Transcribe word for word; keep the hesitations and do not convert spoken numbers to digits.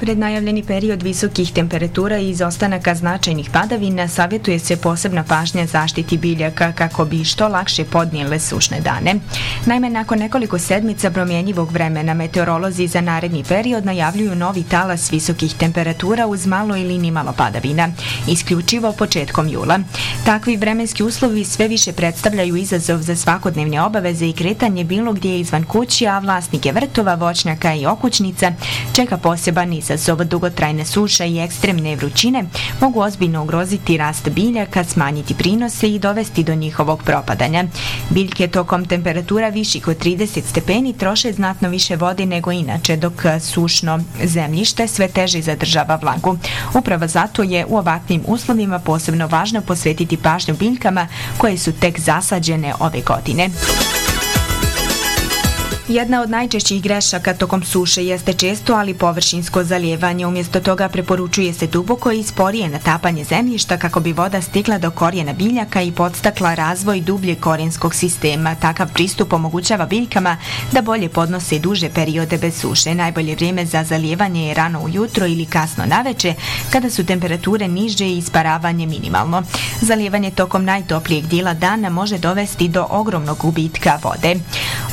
Pred najavljeni period visokih temperatura i izostanaka značajnih padavina savjetuje se posebna pažnja zaštiti biljaka kako bi što lakše podnijele sušne dane. Naime, nakon nekoliko sedmica promjenjivog vremena meteorolozi za naredni period najavljuju novi talas visokih temperatura uz malo ili nimalo padavina, isključivo početkom jula. Takvi vremenski uslovi sve više predstavljaju izazov za svakodnevne obaveze i kretanje bilo gdje izvan kući, a vlasnike vrtova, voćnjaka i okućnica čeka poseban izazov. Dugotrajne suša i ekstremne vrućine mogu ozbiljno ugroziti rast biljaka, smanjiti prinose i dovesti do njihovog propadanja. Biljke tokom temperatura viših od trideset stepeni troše znatno više vode nego inače, dok sušno zemljište sve teže zadržava vlagu. Upravo zato je u ovakvim uslovima posebno važno posvetiti pažnju biljkama koje su tek zasađene ove godine. Jedna od najčešćih grešaka tokom suše jeste često, ali površinsko zalijevanje. Umjesto toga preporučuje se duboko i sporije natapanje zemljišta kako bi voda stigla do korijena biljaka i podstakla razvoj dubljeg korijenskog sistema. Takav pristup omogućava biljkama da bolje podnose duže periode bez suše. Najbolje vrijeme za zalijevanje je rano ujutro ili kasno naveče, kada su temperature niže i isparavanje minimalno. Zalijevanje tokom najtoplijeg dijela dana može dovesti do ogromnog gubitka vode.